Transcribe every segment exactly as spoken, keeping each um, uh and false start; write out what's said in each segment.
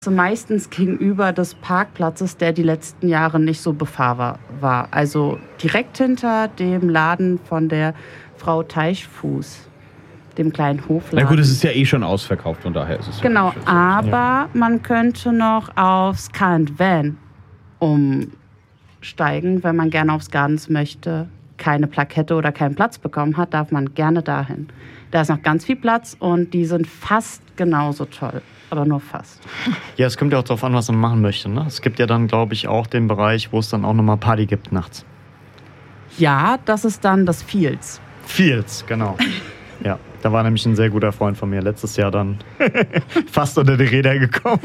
meistens gegenüber des Parkplatzes, der die letzten Jahre nicht so befahrbar war. Also direkt hinter dem Laden von der Frau Teichfuß, dem kleinen Hofladen. Na gut, es ist ja eh schon ausverkauft, von daher ist es genau, ja aber ja. man könnte noch aufs Car and Van umsteigen, wenn man gerne aufs Gardens möchte, keine Plakette oder keinen Platz bekommen hat, darf man gerne dahin. Da ist noch ganz viel Platz und die sind fast genauso toll. Aber nur fast. Ja, es kommt ja auch darauf an, was man machen möchte. Ne? Es gibt ja dann, glaube ich, auch den Bereich, wo es dann auch nochmal Party gibt nachts. Ja, das ist dann das Fields. Fields, genau. Ja, da war nämlich ein sehr guter Freund von mir letztes Jahr dann fast unter die Räder gekommen.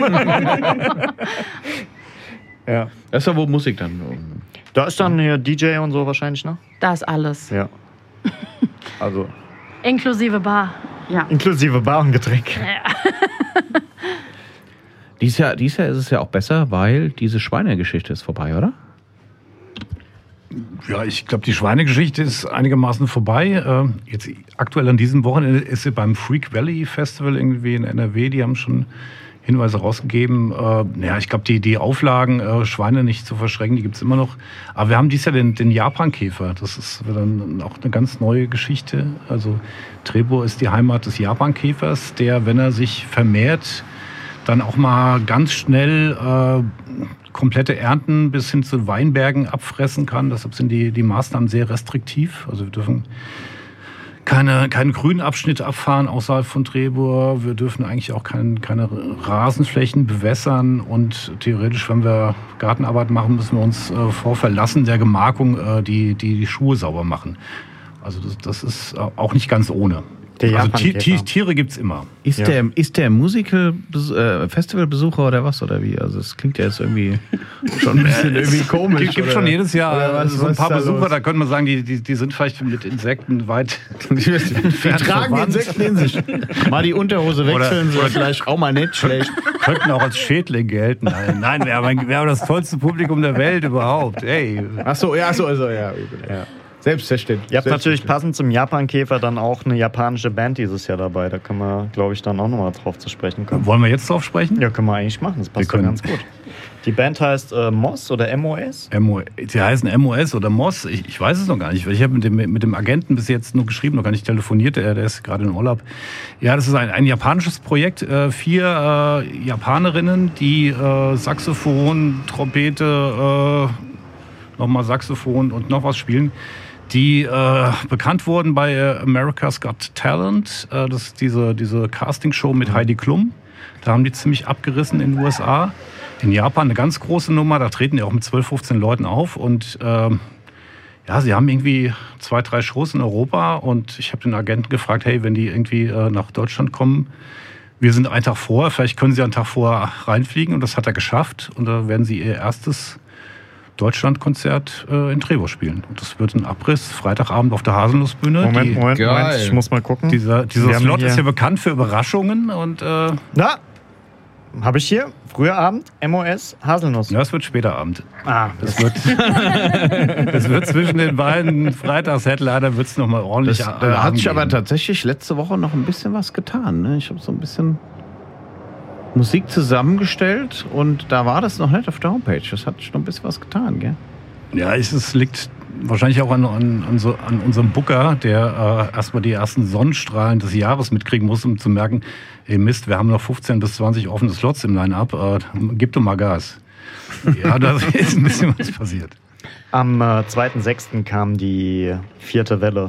Ja. Das ist ja wo Musik dann? Da ist dann hier D J und so wahrscheinlich, ne? Da ist alles. Ja. Also. Inklusive Bar. Ja. Inklusive Bar und Getränk. Ja. Dies Jahr, dies Jahr ist es ja auch besser, weil diese Schweinegeschichte ist vorbei, oder? Ja, ich glaube, die Schweinegeschichte ist einigermaßen vorbei. Jetzt aktuell an diesem Wochenende ist sie beim Freak Valley Festival irgendwie in N R W. Die haben schon Hinweise rausgegeben. Ja, ich glaube, die, die Auflagen, Schweine nicht zu verschrecken, die gibt es immer noch. Aber wir haben dieses Jahr den, den Japankäfer. Das ist dann auch eine ganz neue Geschichte. Also Trebo ist die Heimat des Japankäfers, der, wenn er sich vermehrt, dann auch mal ganz schnell äh, komplette Ernten bis hin zu Weinbergen abfressen kann. Deshalb sind die, die Maßnahmen sehr restriktiv. Also wir dürfen keine, keinen grünen Abschnitt abfahren außerhalb von Trebur. Wir dürfen eigentlich auch kein, keine Rasenflächen bewässern. Und theoretisch, wenn wir Gartenarbeit machen, müssen wir uns äh, vor Verlassen der Gemarkung äh, die, die, die Schuhe sauber machen. Also das, das ist auch nicht ganz ohne. Der also T- T- Tiere gibt's immer. Ist, ja. der, ist der Musical äh, Festivalbesucher oder was oder wie? Also es klingt ja jetzt irgendwie schon ein bisschen irgendwie komisch. Es gibt oder? schon jedes Jahr was, so ein paar da Besucher, los? da könnte man sagen, die, die, die sind vielleicht mit Insekten weit. Die tragen Insekten in sich. Mal die Unterhose wechseln, Oder- so vielleicht auch mal nicht schlecht. Könnten auch als Schädling gelten. Nein, nein, wir haben, wir haben das tollste Publikum der Welt überhaupt. Ey. Ach so, ja, so, also, ja. Ja. Selbstverständlich. Ihr habt natürlich passend zum Japankäfer dann auch eine japanische Band dieses Jahr dabei. Da können wir, glaube ich, dann auch nochmal drauf zu sprechen kommen. Wollen wir jetzt drauf sprechen? Ja, können wir eigentlich machen. Das passt Wir doch können. ganz gut. Die Band heißt äh, M O S oder M O S? M O, sie heißen M O S oder M O S. Ich, ich weiß es noch gar nicht. Ich habe mit dem, mit dem Agenten bis jetzt nur geschrieben, noch gar nicht telefoniert. Der, der ist gerade in Urlaub. Ja, das ist ein, ein japanisches Projekt. Äh, vier äh, Japanerinnen, die äh, Saxophon, Trompete, äh, nochmal Saxophon und noch was spielen. Die äh, bekannt wurden bei äh, America's Got Talent. Äh, das ist diese, diese Castingshow mit Heidi Klum. Da haben die ziemlich abgerissen in den U S A. In Japan eine ganz große Nummer. Da treten die auch mit zwölf, fünfzehn Leuten auf. Und äh, ja, sie haben irgendwie zwei, drei Shows in Europa. Und ich habe den Agenten gefragt, hey, wenn die irgendwie äh, nach Deutschland kommen, wir sind einen Tag vor, vielleicht können sie einen Tag vorher reinfliegen. Und das hat er geschafft. Und da werden sie ihr erstes Deutschlandkonzert äh, in Trebur spielen. Und das wird ein Abriss, Freitagabend auf der Haselnussbühne. Moment, Die, Moment, Geil. Moment, ich muss mal gucken. Dieser, dieser Wir haben Slot hier- ist ja bekannt für Überraschungen. Und äh, Na, habe ich hier. Früher Abend, M O S, Haselnuss. ja, es wird später Abend. Ah, Das wird, das wird zwischen den beiden Freitags-Headliner wird es nochmal ordentlich Das, Alarm da hat sich geben. aber tatsächlich letzte Woche noch ein bisschen was getan. Ne? Ich habe so ein bisschen Musik zusammengestellt und da war das noch nicht auf der Homepage. Das hat sich noch ein bisschen was getan, gell? Ja, es, es liegt wahrscheinlich auch an, an, an, so, an unserem Booker, der äh, erstmal die ersten Sonnenstrahlen des Jahres mitkriegen muss, um zu merken, ey Mist, wir haben noch fünfzehn bis zwanzig offene Slots im Line-Up, äh, gib doch mal Gas. Ja, da ist ein bisschen was passiert. am äh, zweiten sechsten kam die vierte Welle.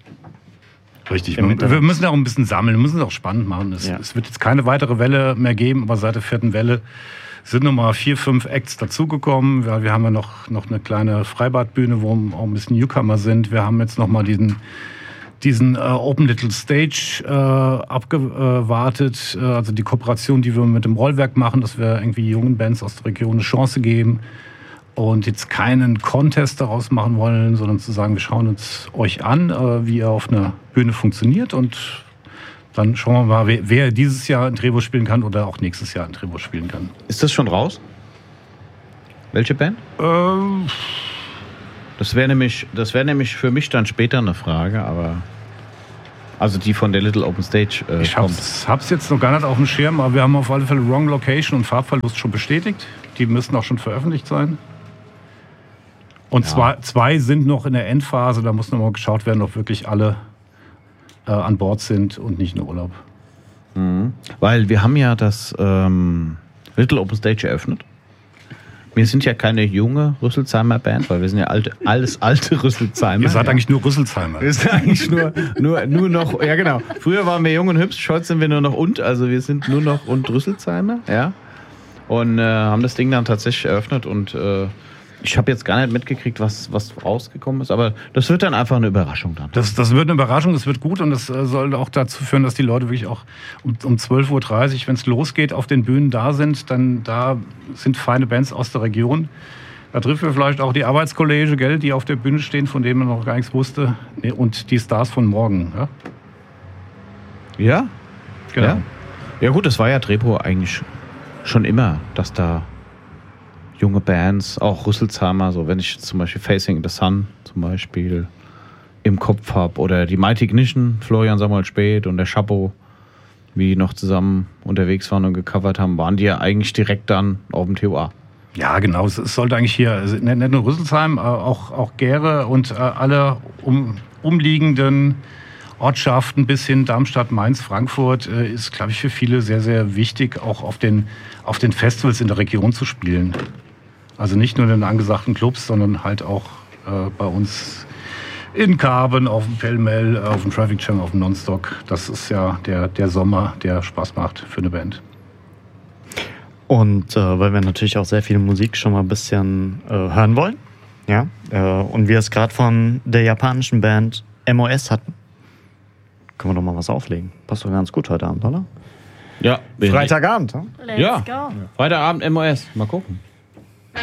Richtig, Im wir, Internet. wir müssen auch ein bisschen sammeln, wir müssen es auch spannend machen. Es, Ja. es wird jetzt keine weitere Welle mehr geben, aber seit der vierten Welle sind nochmal vier, fünf Acts dazugekommen. Wir, wir haben ja noch, noch eine kleine Freibadbühne, wo auch ein bisschen Newcomer sind. Wir haben jetzt nochmal diesen, diesen äh, Open Little Stage äh, abgewartet. Äh, also die Kooperation, die wir mit dem Rollwerk machen, dass wir irgendwie jungen Bands aus der Region eine Chance geben. Und jetzt keinen Contest daraus machen wollen, sondern zu sagen, wir schauen uns euch an, äh, wie ihr auf einer Bühne funktioniert. Und dann schauen wir mal, wer, wer dieses Jahr in Trebur spielen kann oder auch nächstes Jahr in Trebur spielen kann. Ist das schon raus? Welche Band? Äh, Das wäre nämlich, das wäre nämlich für mich dann später eine Frage, aber Also die von der Little Open Stage äh, Ich kommt. hab's, hab's jetzt noch gar nicht auf dem Schirm, aber wir haben auf alle Fälle Wrong Location und Farbverlust schon bestätigt. Die müssen auch schon veröffentlicht sein. Und Ja. zwei, zwei sind noch in der Endphase, da muss nochmal geschaut werden, ob wirklich alle äh, an Bord sind und nicht in Urlaub. Mhm. Weil wir haben ja das ähm, Little Open Stage eröffnet. Wir sind ja keine junge Rüsselsheimer Band, weil wir sind ja alte, alles alte Rüsselsheimer. Ihr seid ja. eigentlich nur Rüsselsheimer. Wir sind eigentlich nur, nur, nur noch, ja genau. Früher waren wir jung und hübsch, heute sind wir nur noch und, also wir sind nur noch und Rüsselsheimer, ja. Und äh, haben das Ding dann tatsächlich eröffnet und äh, ich habe jetzt gar nicht mitgekriegt, was, was rausgekommen ist, aber das wird dann einfach eine Überraschung dann. Das, das wird eine Überraschung, das wird gut und das äh, soll auch dazu führen, dass die Leute wirklich auch um, um zwölf Uhr dreißig, wenn es losgeht, auf den Bühnen da sind. Dann da sind feine Bands aus der Region. Da trifft wir vielleicht auch die Arbeitskollege, gell, die auf der Bühne stehen, von denen man noch gar nichts wusste. Nee, und die Stars von morgen. Ja, Ja? genau. Ja? Ja gut, das war ja Drehbuch eigentlich schon immer, dass da junge Bands, auch Rüsselsheimer, so wenn ich zum Beispiel Facing the Sun zum Beispiel im Kopf habe oder die Mighty Ignition, Florian Samuel Speth und der Chapeau, wie die noch zusammen unterwegs waren und gecovert haben, waren die ja eigentlich direkt dann auf dem T O A. Ja, genau. Es, es sollte eigentlich hier, also nicht, nicht nur Rüsselsheim, äh, auch, auch Gäre und äh, alle um, umliegenden Ortschaften bis hin Darmstadt, Mainz, Frankfurt äh, ist, glaube ich, für viele sehr, sehr wichtig, auch auf den, auf den Festivals in der Region zu spielen. Also nicht nur in den angesagten Clubs, sondern halt auch äh, bei uns in Carbon, auf dem Pell-Mell, auf dem Traffic Jam, auf dem Nonstock. Das ist ja der, der Sommer, der Spaß macht für eine Band. Und äh, weil wir natürlich auch sehr viel Musik schon mal ein bisschen äh, hören wollen. Ja. Äh, und wir es gerade von der japanischen Band M O S hatten, können wir doch mal was auflegen. Passt doch ganz gut heute Abend, oder? Ja. Freitagabend, ja? Let's Ja. go. Freitagabend M O S. Mal gucken.